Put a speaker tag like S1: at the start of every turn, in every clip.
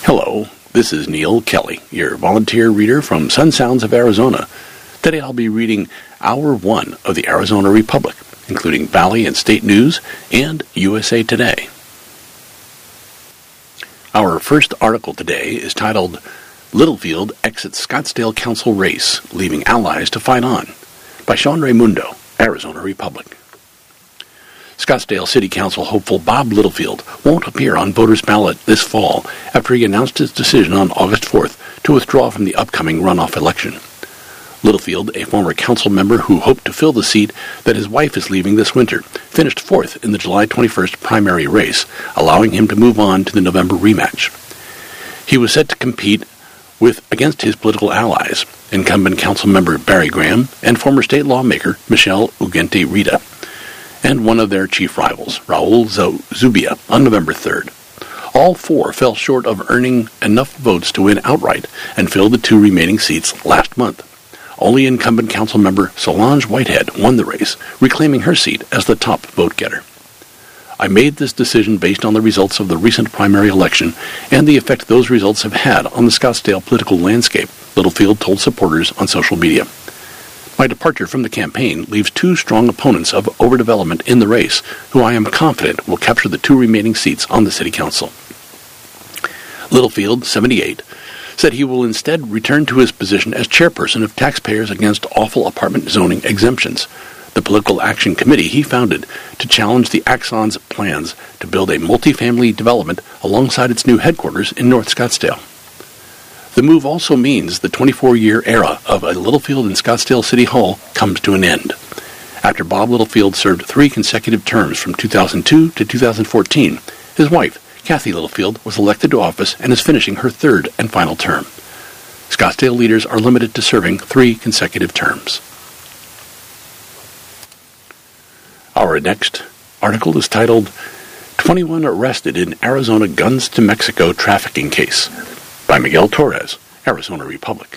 S1: Hello, this is Neil Kelly, your volunteer reader from Sun Sounds of Arizona. Today I'll be reading Hour 1 of the Arizona Republic, including Valley and State News and USA Today. Our first article today is titled, Littlefield Exits Scottsdale Council Race, Leaving Allies to Fight On, by Sean Raimundo, Arizona Republic. Scottsdale City Council hopeful Bob Littlefield won't appear on voters' ballot this fall after he announced his decision on August 4th to withdraw from the upcoming runoff election. Littlefield, a former council member who hoped to fill the seat that his wife is leaving this winter, finished fourth in the July 21st primary race, allowing him to move on to the November rematch. He was set to compete against his political allies, incumbent council member Barry Graham and former state lawmaker Michelle Ugente Rita, and one of their chief rivals, Raul Zubia, on November 3rd. All four fell short of earning enough votes to win outright and fill the two remaining seats last month. Only incumbent council member Solange Whitehead won the race, reclaiming her seat as the top vote-getter. I made this decision based on the results of the recent primary election and the effect those results have had on the Scottsdale political landscape, Littlefield told supporters on social media. My departure from the campaign leaves two strong opponents of overdevelopment in the race, who I am confident will capture the two remaining seats on the city council. Littlefield, 78, said he will instead return to his position as chairperson of Taxpayers Against Awful Apartment Zoning Exemptions, the political action committee he founded to challenge the Axon's plans to build a multifamily development alongside its new headquarters in North Scottsdale. The move also means the 24-year era of a Littlefield in Scottsdale City Hall comes to an end. After Bob Littlefield served 3 consecutive terms from 2002 to 2014, his wife, Kathy Littlefield, was elected to office and is finishing her 3rd and final term. Scottsdale leaders are limited to serving 3 consecutive terms. Our next article is titled, 21 Arrested in Arizona Guns to Mexico Trafficking Case, by Miguel Torres, Arizona Republic.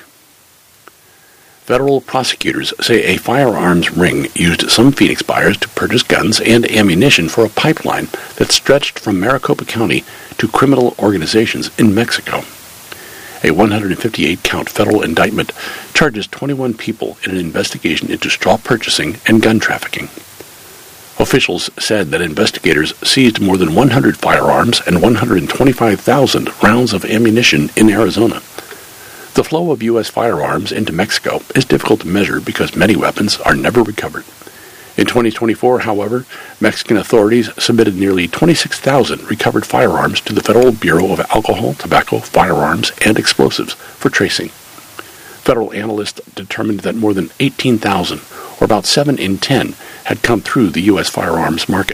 S1: Federal prosecutors say a firearms ring used some Phoenix buyers to purchase guns and ammunition for a pipeline that stretched from Maricopa County to criminal organizations in Mexico. A 158-count federal indictment charges 21 people in an investigation into straw purchasing and gun trafficking. Officials said that investigators seized more than 100 firearms and 125,000 rounds of ammunition in Arizona. The flow of U.S. firearms into Mexico is difficult to measure because many weapons are never recovered. In 2024, however, Mexican authorities submitted nearly 26,000 recovered firearms to the Federal Bureau of Alcohol, Tobacco, Firearms, and Explosives for tracing. Federal analysts determined that more than 18,000, or about 7 in 10, had come through the U.S. firearms market.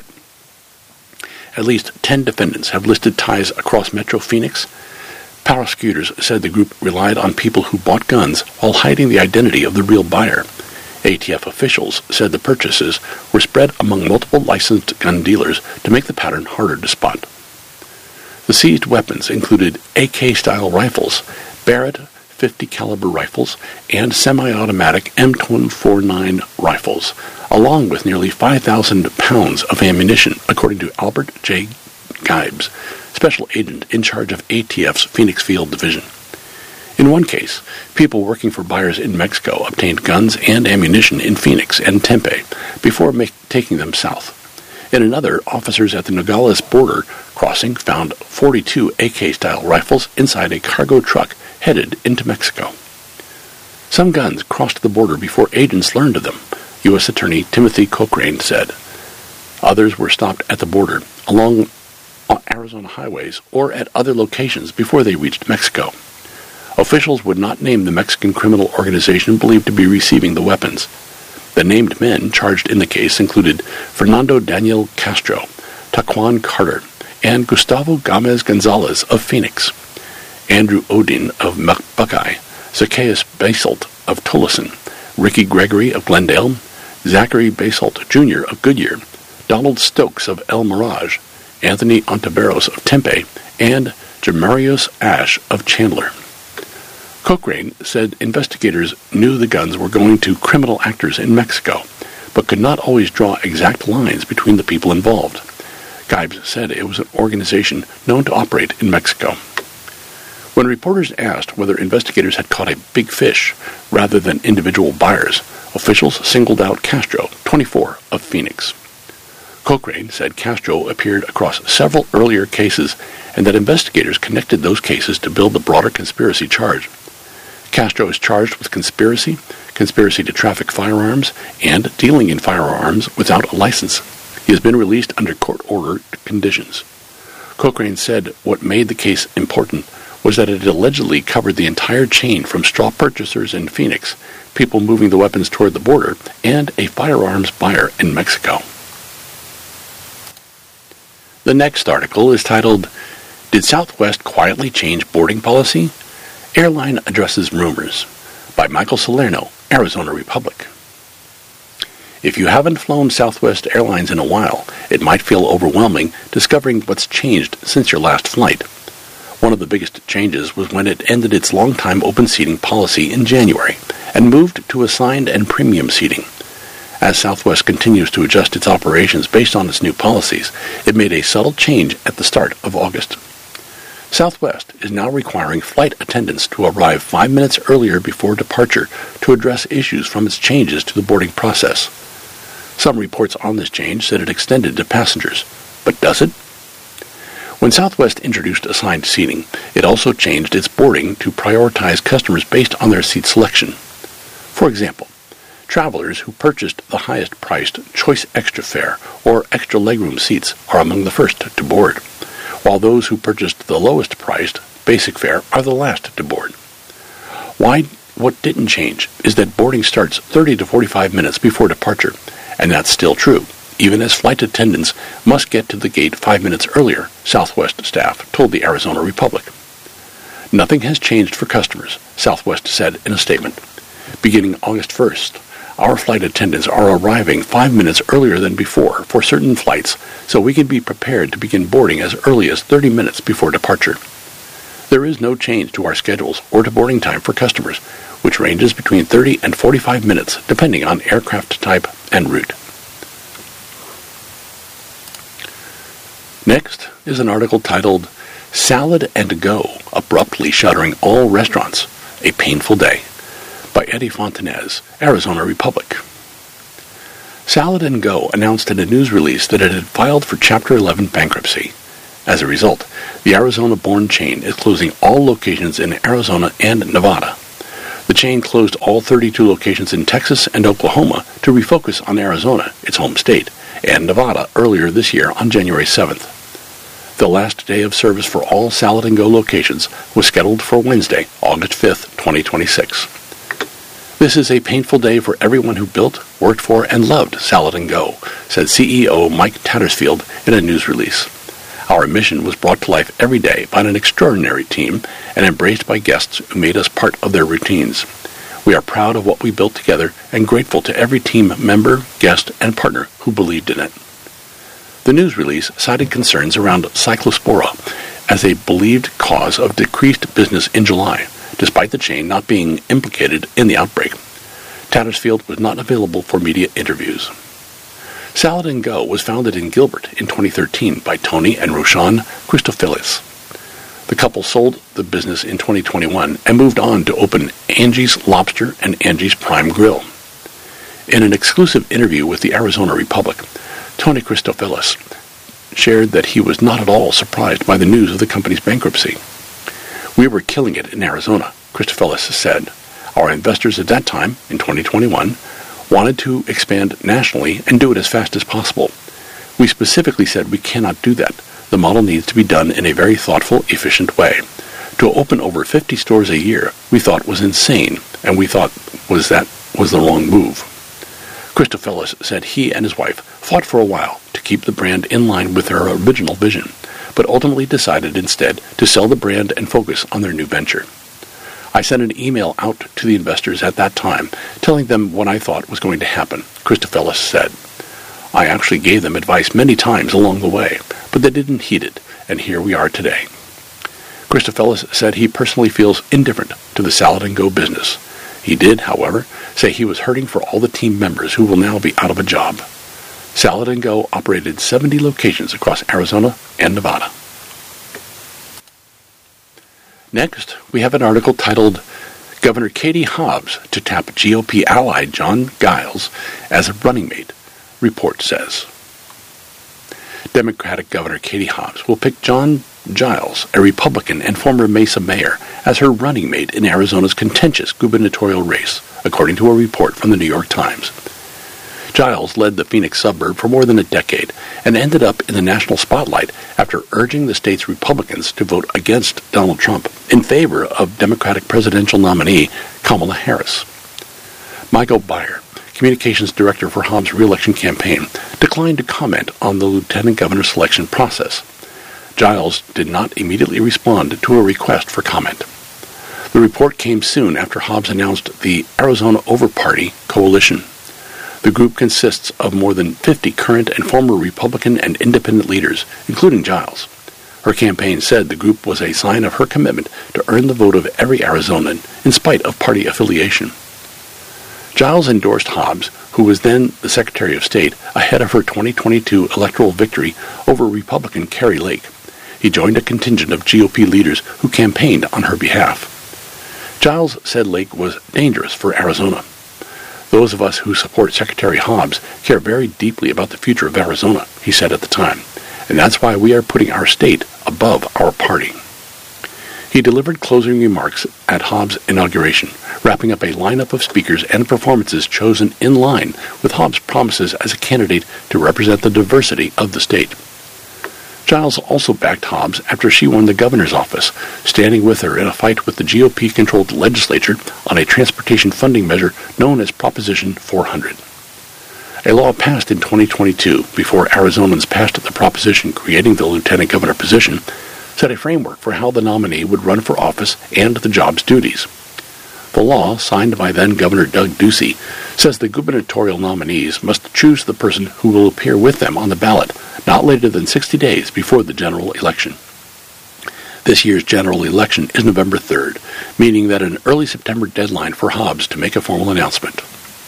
S1: At least 10 defendants have listed ties across Metro Phoenix. Prosecutors said the group relied on people who bought guns while hiding the identity of the real buyer. ATF officials said the purchases were spread among multiple licensed gun dealers to make the pattern harder to spot. The seized weapons included AK-style rifles, Barrett .50 caliber rifles, and semi-automatic M249 rifles, along with nearly 5,000 pounds of ammunition, according to Albert J. Geibs, special agent in charge of ATF's Phoenix Field Division. In one case, people working for buyers in Mexico obtained guns and ammunition in Phoenix and Tempe before taking them south. In another, officers at the Nogales border crossing found 42 AK-style rifles inside a cargo truck headed into Mexico. Some guns crossed the border before agents learned of them, U.S. Attorney Timothy Cochrane said. Others were stopped at the border, along Arizona highways, or at other locations before they reached Mexico. Officials would not name the Mexican criminal organization believed to be receiving the weapons. The named men charged in the case included Fernando Daniel Castro, Taquan Carter, and Gustavo Gomez Gonzalez of Phoenix, Andrew Odin of Buckeye, Zacchaeus Basalt of Tolleson, Ricky Gregory of Glendale, Zachary Basalt Jr. of Goodyear, Donald Stokes of El Mirage, Anthony Ontiveros of Tempe, and Jamarius Ash of Chandler. Cochrane said investigators knew the guns were going to criminal actors in Mexico, but could not always draw exact lines between the people involved. Geibs said it was an organization known to operate in Mexico. When reporters asked whether investigators had caught a big fish rather than individual buyers, officials singled out Castro, 24, of Phoenix. Cochrane said Castro appeared across several earlier cases and that investigators connected those cases to build the broader conspiracy charge. Castro is charged with conspiracy, conspiracy to traffic firearms, and dealing in firearms without a license. He has been released under court-ordered conditions. Cochrane said what made the case important was that it allegedly covered the entire chain from straw purchasers in Phoenix, people moving the weapons toward the border, and a firearms buyer in Mexico. The next article is titled, "Did Southwest Quietly Change Boarding Policy? Airline Addresses Rumors," by Michael Salerno, Arizona Republic. If you haven't flown Southwest Airlines in a while, it might feel overwhelming discovering what's changed since your last flight. One of the biggest changes was when it ended its long-time open seating policy in January and moved to assigned and premium seating. As Southwest continues to adjust its operations based on its new policies, it made a subtle change at the start of August. Southwest is now requiring flight attendants to arrive 5 minutes earlier before departure to address issues from its changes to the boarding process. Some reports on this change said it extended to passengers, but does it? When Southwest introduced assigned seating, it also changed its boarding to prioritize customers based on their seat selection. For example, travelers who purchased the highest-priced Choice Extra fare or extra legroom seats are among the first to board, while those who purchased the lowest-priced Basic fare are the last to board. What didn't change is that boarding starts 30 to 45 minutes before departure, and that's still true, even as flight attendants must get to the gate 5 minutes earlier, Southwest staff told the Arizona Republic. Nothing has changed for customers, Southwest said in a statement. Beginning August 1st, our flight attendants are arriving 5 minutes earlier than before for certain flights, so we can be prepared to begin boarding as early as 30 minutes before departure. There is no change to our schedules or to boarding time for customers, which ranges between 30 and 45 minutes depending on aircraft type and route. Next is an article titled, "Salad and Go Abruptly Shuttering All Restaurants, A Painful Day," by Eddie Fontanez, Arizona Republic. Salad and Go announced in a news release that it had filed for Chapter 11 bankruptcy. As a result, the Arizona-born chain is closing all locations in Arizona and Nevada. The chain closed all 32 locations in Texas and Oklahoma to refocus on Arizona, its home state, and Nevada earlier this year on January 7th. The last day of service for all Salad and Go locations was scheduled for Wednesday, August 5th, 2026. "This is a painful day for everyone who built, worked for, and loved Salad and Go," said CEO Mike Tattersfield in a news release. "Our mission was brought to life every day by an extraordinary team and embraced by guests who made us part of their routines. We are proud of what we built together and grateful to every team member, guest, and partner who believed in it." The news release cited concerns around Cyclospora as a believed cause of decreased business in July, despite the chain not being implicated in the outbreak. Tattersfield was not available for media interviews. Salad and Go was founded in Gilbert in 2013 by Tony and Roshan Christofilis. The couple sold the business in 2021 and moved on to open Angie's Lobster and Angie's Prime Grill. In an exclusive interview with the Arizona Republic, Tony Christofilis shared that he was not at all surprised by the news of the company's bankruptcy. "We were killing it in Arizona," Christofilis said. "Our investors at that time, in 2021, wanted to expand nationally and do it as fast as possible. We specifically said we cannot do that. The model needs to be done in a very thoughtful, efficient way. To open over 50 stores a year, we thought was insane, and we thought that was the wrong move." Christofilis said he and his wife fought for a while to keep the brand in line with their original vision, but ultimately decided instead to sell the brand and focus on their new venture. "I sent an email out to the investors at that time, telling them what I thought was going to happen," Christofilis said. "I actually gave them advice many times along the way, but they didn't heed it, and here we are today." Christofilis said he personally feels indifferent to the Salad and Go business. He did, however, say he was hurting for all the team members who will now be out of a job. Salad and Go operated 70 locations across Arizona and Nevada. Next, we have an article titled Governor Katie Hobbs to Tap GOP ally John Giles as a running mate, report says. Democratic Governor Katie Hobbs will pick John Giles, a Republican and former Mesa mayor, as her running mate in Arizona's contentious gubernatorial race, according to a report from the New York Times. Giles led the Phoenix suburb for more than a decade and ended up in the national spotlight after urging the state's Republicans to vote against Donald Trump in favor of Democratic presidential nominee Kamala Harris. Michael Beyer, communications director for Hobbs' re-election campaign, declined to comment on the lieutenant governor selection process. Giles did not immediately respond to a request for comment. The report came soon after Hobbs announced the Arizona Over Party coalition. The group consists of more than 50 current and former Republican and independent leaders, including Giles. Her campaign said the group was a sign of her commitment to earn the vote of every Arizonan in spite of party affiliation. Giles endorsed Hobbs, who was then the Secretary of State, ahead of her 2022 electoral victory over Republican Kari Lake. He joined a contingent of GOP leaders who campaigned on her behalf. Giles said Lake was dangerous for Arizona. Those of us who support Secretary Hobbs care very deeply about the future of Arizona, he said at the time, and that's why we are putting our state above our party. He delivered closing remarks at Hobbs' inauguration, wrapping up a lineup of speakers and performances chosen in line with Hobbs' promises as a candidate to represent the diversity of the state. Giles also backed Hobbs after she won the governor's office, standing with her in a fight with the GOP-controlled legislature on a transportation funding measure known as Proposition 400. A law passed in 2022 before Arizonans passed the proposition creating the lieutenant governor position set a framework for how the nominee would run for office and the job's duties. The law, signed by then-Governor Doug Ducey, says the gubernatorial nominees must choose the person who will appear with them on the ballot not later than 60 days before the general election. This year's general election is November 3rd, meaning that an early September deadline for Hobbs to make a formal announcement.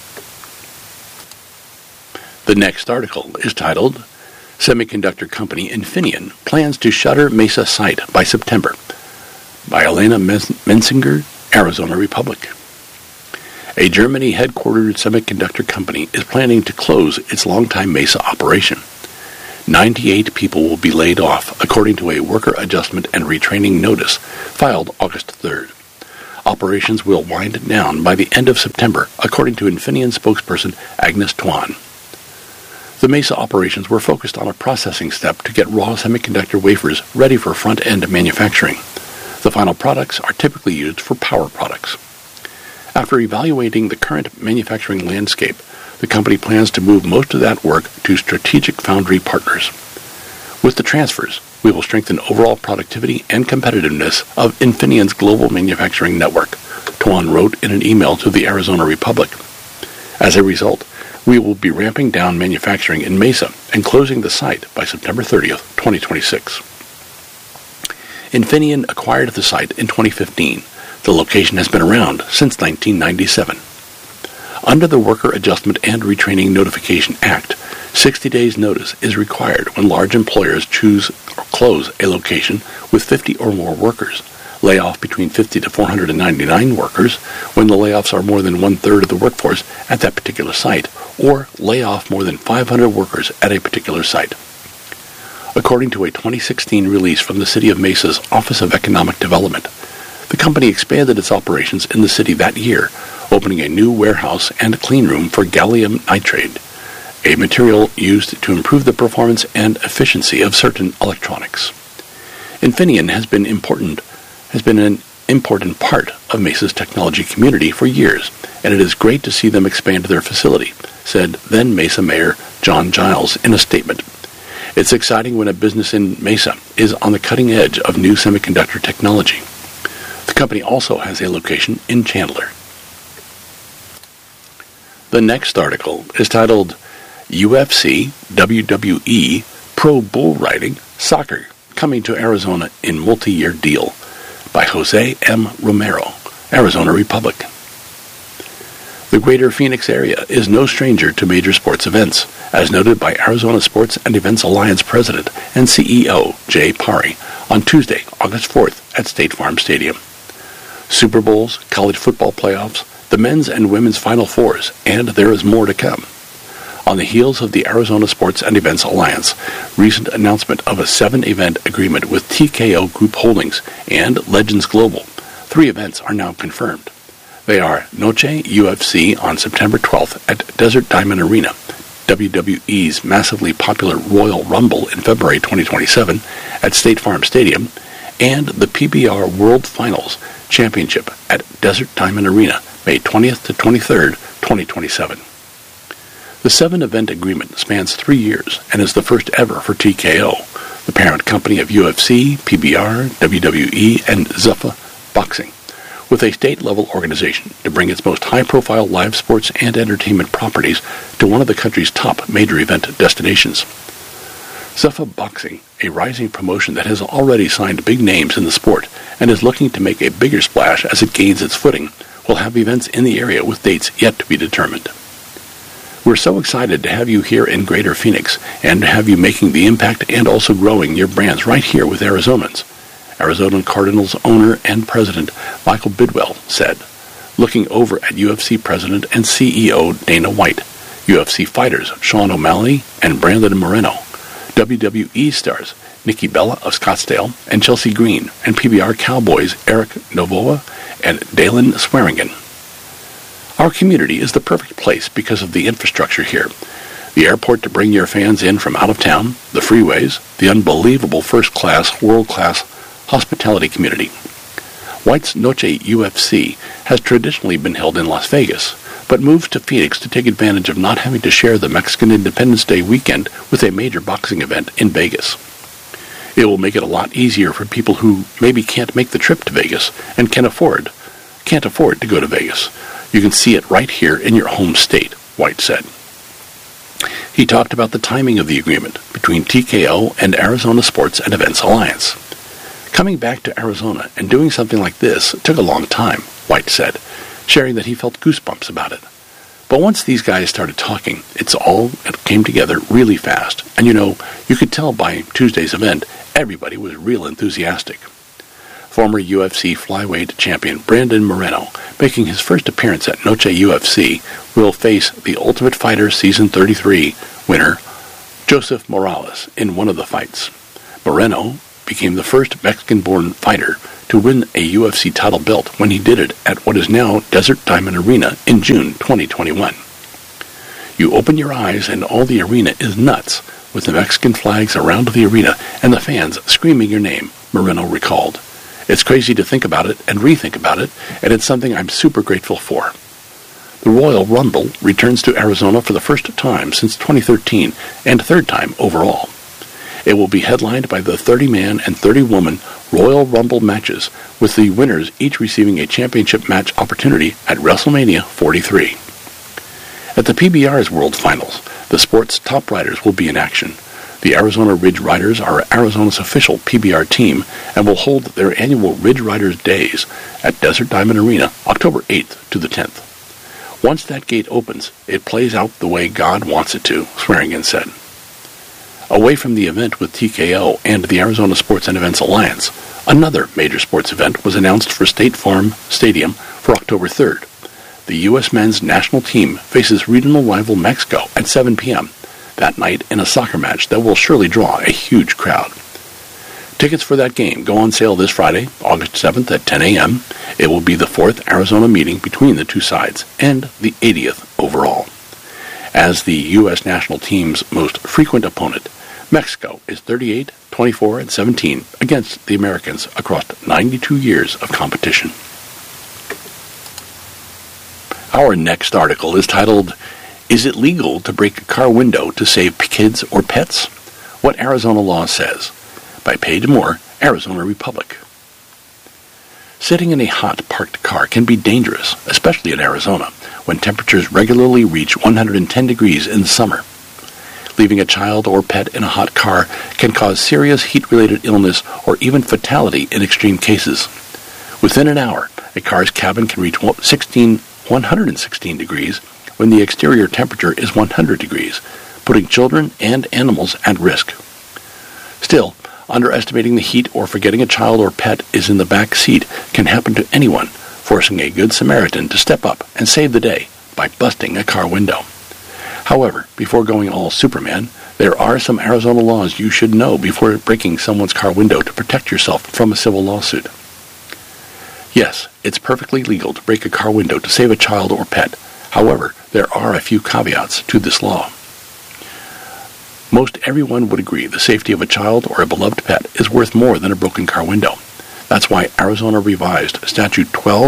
S1: The next article is titled, Semiconductor Company Infineon Plans to Shutter Mesa Site by September, by Elena Mensinger, Arizona Republic. A Germany-headquartered semiconductor company is planning to close its longtime Mesa operation. 98 people will be laid off, according to a worker adjustment and retraining notice filed August 3rd. Operations will wind down by the end of September, according to Infineon spokesperson Agnes Tuan. The Mesa operations were focused on a processing step to get raw semiconductor wafers ready for front-end manufacturing. The final products are typically used for power products. After evaluating the current manufacturing landscape, the company plans to move most of that work to strategic foundry partners. With the transfers, we will strengthen overall productivity and competitiveness of Infineon's global manufacturing network, Tuan wrote in an email to the Arizona Republic. As a result, we will be ramping down manufacturing in Mesa and closing the site by September 30th, 2026. Infineon acquired the site in 2015. The location has been around since 1997. Under the Worker Adjustment and Retraining Notification Act, 60 days notice is required when large employers choose or close a location with 50 or more workers, lay off between 50 to 499 workers when the layoffs are more than one-third of the workforce at that particular site, or lay off more than 500 workers at a particular site. According to a 2016 release from the City of Mesa's Office of Economic Development, the company expanded its operations in the city that year, opening a new warehouse and clean room for gallium nitride, a material used to improve the performance and efficiency of certain electronics. Infineon has been an important part of Mesa's technology community for years, and it is great to see them expand their facility, said then Mesa Mayor John Giles in a statement. It's exciting when a business in Mesa is on the cutting edge of new semiconductor technology. The company also has a location in Chandler. The next article is titled UFC, WWE, Pro Bull Riding, Soccer Coming to Arizona in Multi-Year Deal by Jose M. Romero, Arizona Republic. The greater Phoenix area is no stranger to major sports events, as noted by Arizona Sports and Events Alliance President and CEO Jay Pari on Tuesday, August 4th at State Farm Stadium. Super Bowls, college football playoffs, the men's and women's Final Fours, and there is more to come. On the heels of the Arizona Sports and Events Alliance, recent announcement of a 7-event agreement with TKO Group Holdings and Legends Global, 3 events are now confirmed. They are Noche UFC on September 12th at Desert Diamond Arena, WWE's massively popular Royal Rumble in February 2027 at State Farm Stadium, and the PBR World Finals Championship at Desert Diamond Arena, May 20th to 23rd, 2027. The 7-event agreement spans 3 years and is the first ever for TKO, the parent company of UFC, PBR, WWE, and Zuffa Boxing, with a state-level organization to bring its most high-profile live sports and entertainment properties to one of the country's top major event destinations. Zuffa Boxing, a rising promotion that has already signed big names in the sport and is looking to make a bigger splash as it gains its footing, will have events in the area with dates yet to be determined. We're so excited to have you here in Greater Phoenix and to have you making the impact and also growing your brands right here with Arizonans, Arizona Cardinals owner and president Michael Bidwell said, looking over at UFC president and CEO Dana White, UFC fighters Sean O'Malley and Brandon Moreno, WWE stars Nikki Bella of Scottsdale and Chelsea Green, and PBR Cowboys Eric Novoa and Dalen Swearingen. Our community is the perfect place because of the infrastructure here. The airport to bring your fans in from out of town, the freeways, the unbelievable first-class, world-class hospitality community. White's Noche UFC has traditionally been held in Las Vegas, but moved to Phoenix to take advantage of not having to share the Mexican Independence Day weekend with a major boxing event in Vegas. It will make it a lot easier for people who maybe can't make the trip to Vegas and can't afford to go to Vegas. You can see it right here in your home state, White said. He talked about the timing of the agreement between TKO and Arizona Sports and Events Alliance. Coming back to Arizona and doing something like this took a long time, White said, sharing that he felt goosebumps about it. But once these guys started talking, it came together really fast. And you could tell by Tuesday's event, everybody was real enthusiastic. Former UFC flyweight champion Brandon Moreno, making his first appearance at Noche UFC, will face the Ultimate Fighter Season 33 winner, Joseph Morales, in one of the fights. Moreno became the first Mexican-born fighter to win a UFC title belt when he did it at what is now Desert Diamond Arena in June 2021. You open your eyes and all the arena is nuts, with the Mexican flags around the arena and the fans screaming your name, Moreno recalled. It's crazy to think about it and rethink about it, and it's something I'm super grateful for. The Royal Rumble returns to Arizona for the first time since 2013 and third time overall. It will be headlined by the 30-man and 30-woman Royal Rumble matches, with the winners each receiving a championship match opportunity at WrestleMania 43. At the PBR's World Finals, the sport's top riders will be in action. The Arizona Ridge Riders are Arizona's official PBR team and will hold their annual Ridge Riders Days at Desert Diamond Arena October 8th to the 10th. Once that gate opens, it plays out the way God wants it to, Swearingen said. Away from the event with TKO and the Arizona Sports and Events Alliance, another major sports event was announced for State Farm Stadium for October 3rd. The U.S. men's national team faces regional rival Mexico at 7 p.m. that night in a soccer match that will surely draw a huge crowd. Tickets for that game go on sale this Friday, August 7th at 10 a.m. It will be the 4th Arizona meeting between the two sides and the 80th overall. As the U.S. national team's most frequent opponent, Mexico is 38, 24, and 17 against the Americans across 92 years of competition. Our next article is titled, "Is it legal to break a car window to save kids or pets? What Arizona law says," by Paige Moore, Arizona Republic. Sitting in a hot parked car can be dangerous, especially in Arizona, when temperatures regularly reach 110 degrees in the summer. Leaving a child or pet in a hot car can cause serious heat-related illness or even fatality in extreme cases. Within an hour, a car's cabin can reach 16 116 degrees when the exterior temperature is 100 degrees, putting children and animals at risk. Still, underestimating the heat or forgetting a child or pet is in the back seat can happen to anyone, forcing a good Samaritan to step up and save the day by busting a car window. However, before going all Superman, there are some Arizona laws you should know before breaking someone's car window to protect yourself from a civil lawsuit. Yes, it's perfectly legal to break a car window to save a child or pet. However, there are a few caveats to this law. Most everyone would agree the safety of a child or a beloved pet is worth more than a broken car window. That's why Arizona revised Statute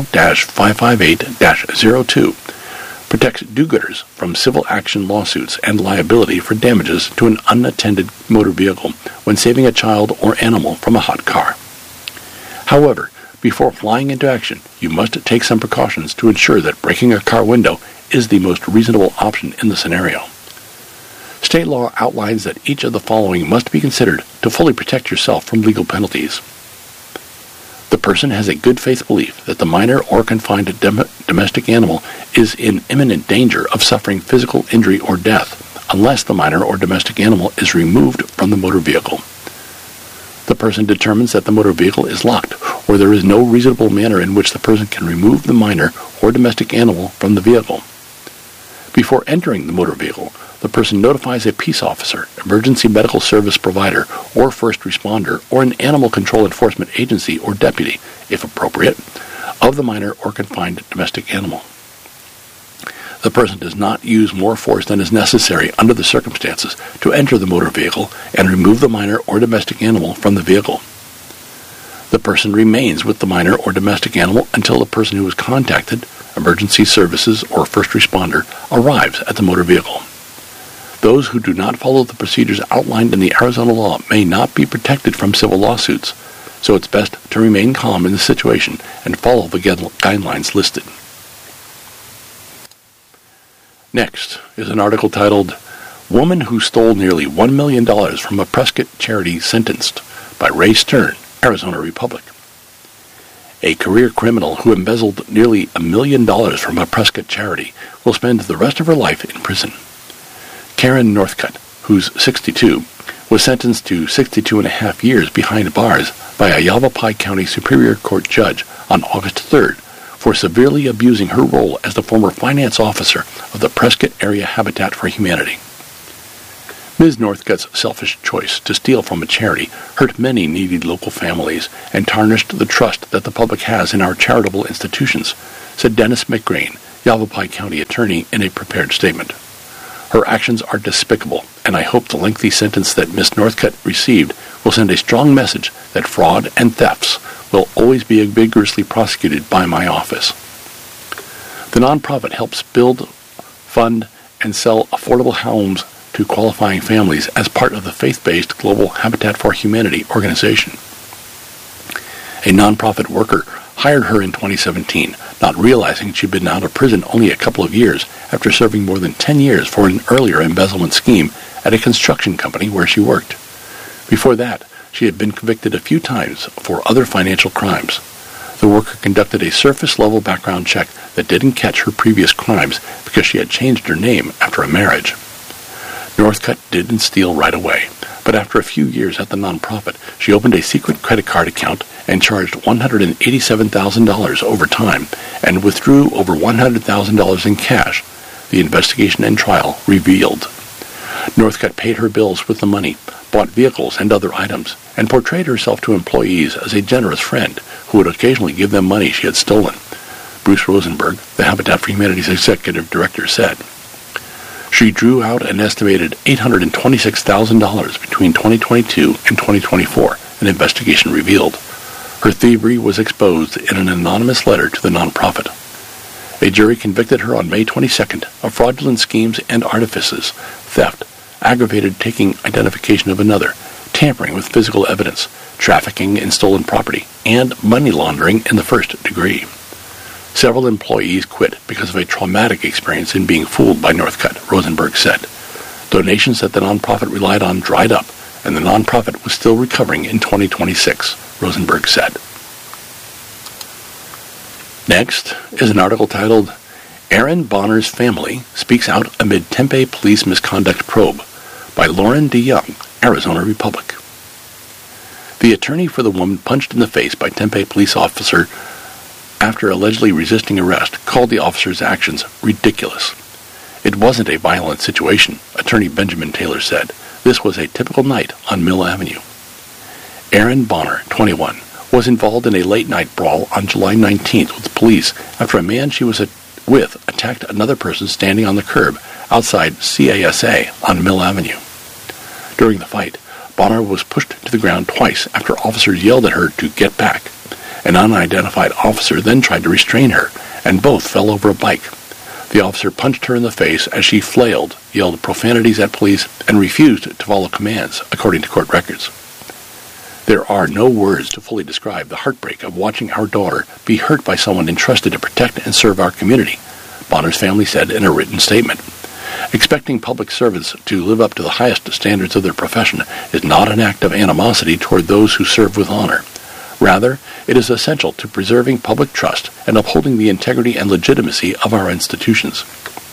S1: 12-558-02 protects do-gooders from civil action lawsuits and liability for damages to an unattended motor vehicle when saving a child or animal from a hot car. However, before flying into action, you must take some precautions to ensure that breaking a car window is the most reasonable option in the scenario. State law outlines that each of the following must be considered to fully protect yourself from legal penalties. The person has a good faith belief that the minor or confined domestic animal is in imminent danger of suffering physical injury or death unless the minor or domestic animal is removed from the motor vehicle. The person determines that the motor vehicle is locked or there is no reasonable manner in which the person can remove the minor or domestic animal from the vehicle. Before entering the motor vehicle, the person notifies a peace officer, emergency medical service provider, or first responder, or an animal control enforcement agency or deputy, if appropriate, of the minor or confined domestic animal. The person does not use more force than is necessary under the circumstances to enter the motor vehicle and remove the minor or domestic animal from the vehicle. The person remains with the minor or domestic animal until the person who was contacted, emergency services, or first responder, arrives at the motor vehicle. Those who do not follow the procedures outlined in the Arizona law may not be protected from civil lawsuits, so it's best to remain calm in the situation and follow the guidelines listed. Next is an article titled, Woman Who Stole Nearly $1 Million from a Prescott Charity Sentenced by Ray Stern, Arizona Republic. A career criminal who embezzled nearly $1 million from a Prescott charity will spend the rest of her life in prison. Karen Northcutt, who's 62, was sentenced to 62.5 years behind bars by a Yavapai County Superior Court judge on August 3rd for severely abusing her role as the former finance officer of the Prescott Area Habitat for Humanity. Ms. Northcutt's selfish choice to steal from a charity hurt many needy local families and tarnished the trust that the public has in our charitable institutions, said Dennis McGrain, Yavapai County attorney, in a prepared statement. Her actions are despicable, and I hope the lengthy sentence that Ms. Northcutt received will send a strong message that fraud and thefts will always be vigorously prosecuted by my office. The nonprofit helps build, fund, and sell affordable homes to qualifying families as part of the faith-based Global Habitat for Humanity organization. A nonprofit worker hired her in 2017, not realizing she'd been out of prison only a couple of years after serving more than 10 years for an earlier embezzlement scheme at a construction company where she worked. Before that, she had been convicted a few times for other financial crimes. The worker conducted a surface-level background check that didn't catch her previous crimes because she had changed her name after a marriage. Northcutt didn't steal right away, but after a few years at the nonprofit, she opened a secret credit card account and charged $187,000 over time and withdrew over $100,000 in cash, the investigation and trial revealed. Northcutt paid her bills with the money, bought vehicles and other items, and portrayed herself to employees as a generous friend who would occasionally give them money she had stolen, Bruce Rosenberg, the Habitat for Humanity's executive director, said. She drew out an estimated $826,000 between 2022 and 2024, an investigation revealed. Her thievery was exposed in an anonymous letter to the nonprofit. A jury convicted her on May 22nd of fraudulent schemes and artifices, theft, aggravated taking identification of another, tampering with physical evidence, trafficking in stolen property, and money laundering in the first degree. Several employees quit because of a traumatic experience in being fooled by Northcutt, Rosenberg said. Donations that the nonprofit relied on dried up, and the nonprofit was still recovering in 2026, Rosenberg said. Next is an article titled, Aaron Bonner's family speaks out amid Tempe police misconduct probe, by Lauren DeYoung, Arizona Republic. The attorney for the woman punched in the face by Tempe police officer after allegedly resisting arrest called the officer's actions ridiculous. It wasn't a violent situation, Attorney Benjamin Taylor said. This was a typical night on Mill Avenue. Aaron Bonner, 21, was involved in a late-night brawl on July 19th with police after a man she was with attacked another person standing on the curb outside CASA on Mill Avenue. During the fight, Bonner was pushed to the ground twice after officers yelled at her to get back. An unidentified officer then tried to restrain her, and both fell over a bike. The officer punched her in the face as she flailed, yelled profanities at police, and refused to follow commands, according to court records. There are no words to fully describe the heartbreak of watching our daughter be hurt by someone entrusted to protect and serve our community, Bonner's family said in a written statement. Expecting public servants to live up to the highest standards of their profession is not an act of animosity toward those who serve with honor. Rather, it is essential to preserving public trust and upholding the integrity and legitimacy of our institutions.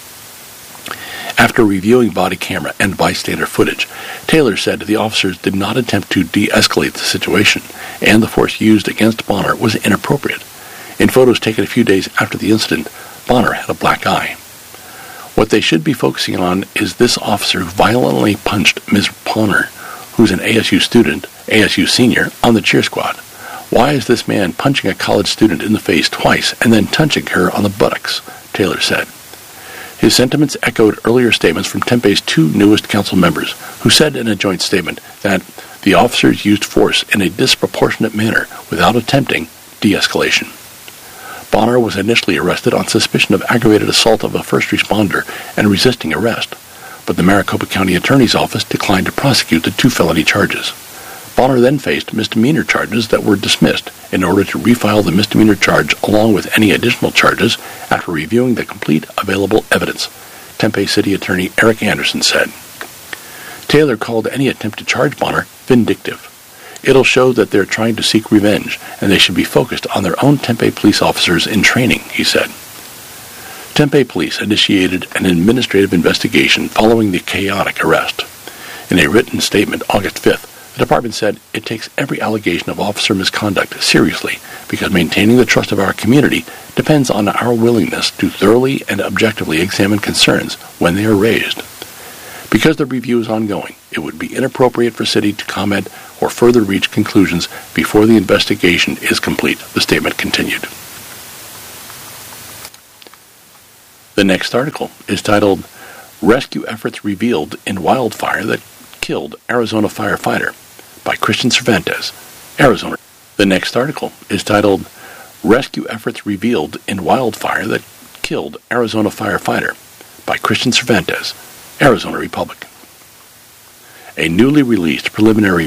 S1: After reviewing body camera and bystander footage, Taylor said the officers did not attempt to de-escalate the situation, and the force used against Bonner was inappropriate. In photos taken a few days after the incident, Bonner had a black eye. What they should be focusing on is this officer who violently punched Ms. Bonner, who's an ASU student, ASU senior, on the cheer squad. Why is this man punching a college student in the face twice and then touching her on the buttocks? Taylor said. His sentiments echoed earlier statements from Tempe's two newest council members, who said in a joint statement that the officers used force in a disproportionate manner without attempting de-escalation. Bonner was initially arrested on suspicion of aggravated assault of a first responder and resisting arrest, but the Maricopa County Attorney's Office declined to prosecute the two felony charges. Bonner then faced misdemeanor charges that were dismissed in order to refile the misdemeanor charge along with any additional charges after reviewing the complete available evidence, Tempe City Attorney Eric Anderson said. Taylor called any attempt to charge Bonner vindictive. It'll show that they're trying to seek revenge, and they should be focused on their own Tempe police officers in training, he said. Tempe police initiated an administrative investigation following the chaotic arrest. In a written statement August 5th, the department said it takes every allegation of officer misconduct seriously because maintaining the trust of our community depends on our willingness to thoroughly and objectively examine concerns when they are raised. Because the review is ongoing, it would be inappropriate for City to comment or further reach conclusions before the investigation is complete, the statement continued. The next article is titled, Rescue Efforts Revealed in Wildfire That Killed Arizona Firefighter, by Christian Cervantes, Arizona. The next article is titled, Rescue Efforts Revealed in Wildfire That Killed Arizona Firefighter, by Christian Cervantes, Arizona Republic. A newly released preliminary